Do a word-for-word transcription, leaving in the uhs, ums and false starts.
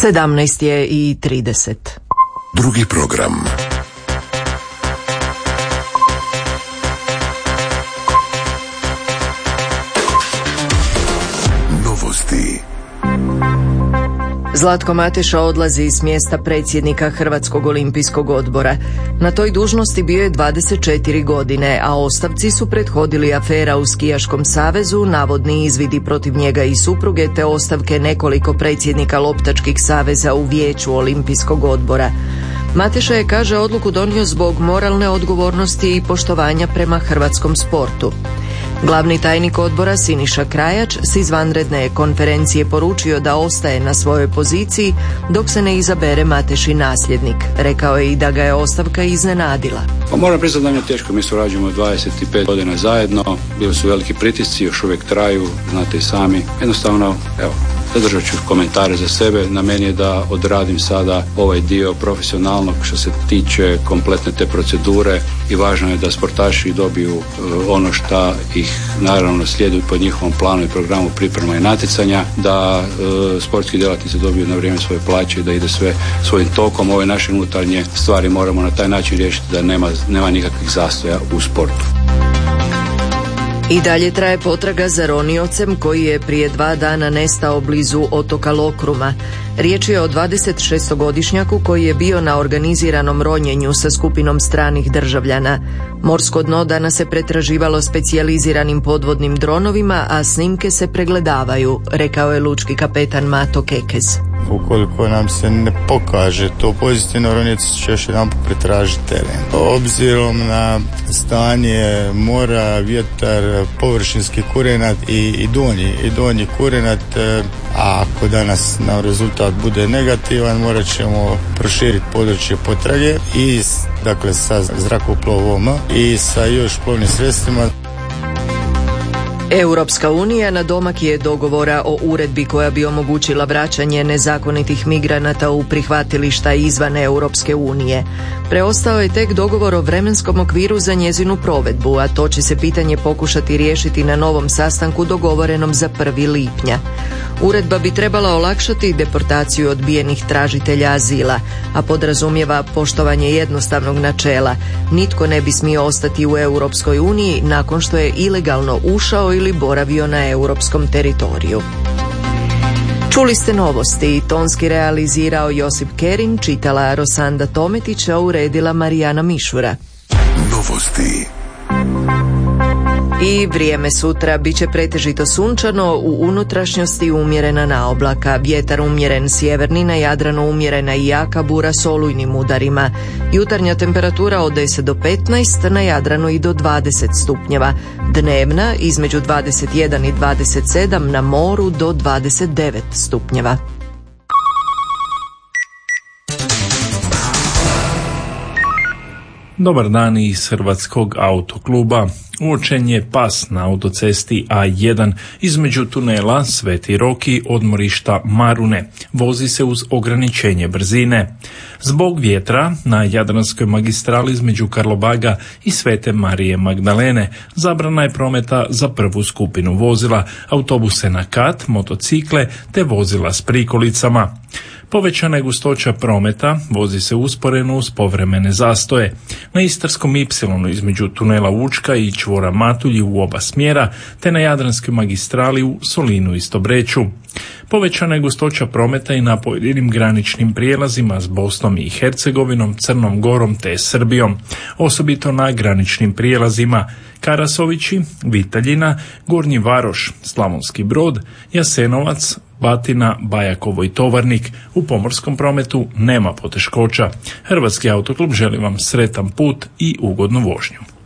sedamnaest je i trideset. Drugi program. Novosti. Zlatko Mateša odlazi s mjesta predsjednika Hrvatskog olimpijskog odbora. Na toj dužnosti bio je dvadeset četiri godine, a ostavci su prethodili afera u Skijaškom savezu, navodni izvidi protiv njega i supruge, te ostavke nekoliko predsjednika loptačkih saveza u vijeću olimpijskog odbora. Mateša je, kaže, odluku donio zbog moralne odgovornosti i poštovanja prema hrvatskom sportu. Glavni tajnik odbora Siniša Krajač s izvanredne konferencije poručio da ostaje na svojoj poziciji dok se ne izabere Matešin nasljednik. Rekao je i da ga je ostavka iznenadila. Pa moram priznati da mi je teško, mi surađujemo dvadeset pet godina zajedno, bili su veliki pritisci, još uvijek traju, znate i sami. Jednostavno, evo, zadržat ću komentare za sebe. Na meni je da odradim sada ovaj dio profesionalnog što se tiče kompletne te procedure i važno je da sportaši dobiju uh, ono što ih naravno slijedi po njihovom planu i programu priprema i natjecanja, da uh, sportski djelatnici dobiju na vrijeme svoje plaće i da ide sve svojim tokom. Ove naše unutarnje stvari moramo na taj način riješiti da nema, nema nikakvih zastoja u sportu. I dalje traje potraga za roniocem koji je prije dva dana nestao blizu otoka Lokruma. Riječ je o dvadesetšestogodišnjaku koji je bio na organiziranom ronjenju sa skupinom stranih državljana. Morsko dno danas se pretraživalo specijaliziranim podvodnim dronovima, a snimke se pregledavaju, rekao je lučki kapetan Mato Kekez. Ukoliko nam se ne pokaže to pozitivno, ronioci će još jedan pretražiti teren. Obzirom na stanje mora, vjetar, površinski kurenat i, i donji, i donji kurenat, a ako danas na rezultat bude negativan, morat ćemo proširiti područje potrage i dakle sa zrakoplovom i sa još plovnim sredstvima. Europska unija na domak je dogovora o uredbi koja bi omogućila vraćanje nezakonitih migranata u prihvatilišta izvan Europske unije. Preostao je tek dogovor o vremenskom okviru za njezinu provedbu, a to će se pitanje pokušati riješiti na novom sastanku dogovorenom za prvog lipnja. Uredba bi trebala olakšati deportaciju odbijenih tražitelja azila, a podrazumijeva poštovanje jednostavnog načela. Nitko ne bi smio ostati u Europskoj uniji nakon što je ilegalno ušao ili boravio na europskom teritoriju. Čuli ste novosti, tonski realizirao Josip Kerin, čitala Rosanda Tometić, a uredila Marijana Mišura. Novosti. I vrijeme sutra biće pretežito sunčano, u unutrašnjosti umjerena naoblaka, vjetar umjeren sjeverni, na Jadranu umjerena i jaka bura s olujnim udarima. Jutarnja temperatura od deset do petnaest, na Jadranu i do dvadeset stupnjeva. Dnevna između dvadeset jedan i dvadeset sedam, na moru do dvadeset devet stupnjeva. Dobar dan iz Hrvatskog autokluba. Uočen je pas na autocesti A jedan između tunela Sveti Rok i odmorišta Marune. Vozi se uz ograničenje brzine. Zbog vjetra na Jadranskoj magistrali između Karlobaga i Svete Marije Magdalene zabrana je prometa za prvu skupinu vozila, autobuse na kat, motocikle te vozila s prikolicama. Povećana je gustoća prometa, vozi se usporeno uz povremene zastoje. Na Istarskom ipsilonu između tunela Učka i čvora Matulji u oba smjera, te na Jadranskoj magistrali u Solinu i Stobreću. Povećana je gustoća prometa i na pojedinim graničnim prijelazima s Bosnom i Hercegovinom, Crnom Gorom te Srbijom, osobito na graničnim prijelazima Karasovići, Vitaljina, Gornji Varoš, Slavonski Brod, Jasenovac, Batina, Bajakovo i Tovarnik. U pomorskom prometu nema poteškoća. Hrvatski autoklub želi vam sretan put i ugodnu vožnju.